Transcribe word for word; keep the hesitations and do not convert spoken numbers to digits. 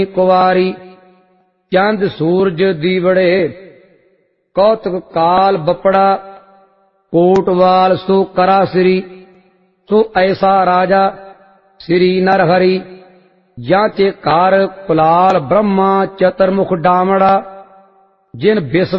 ਕੁਵਾਰੀ। ਚੰਦ ਸੂਰਜ ਦੀਵੜੇ ਕੌਤਕ ਕਾਲ ਬਪੜਾ। ਕੋਟਵਾਲ ਸੋ ਕਰਾ ਸ੍ਰੀ ਸੋ ਐਸਾ ਰਾਜਾ ਸ੍ਰੀ ਨਰ ਹਰੀ। ਜਾਂਚੇ ਕਾਰ ਕੁਲਾਲ ਬ੍ਰਹਮਾ ਚਤਰਮੁਖ ਡਾਮੜਾ। ਜਿਨ ਬਿਸਵ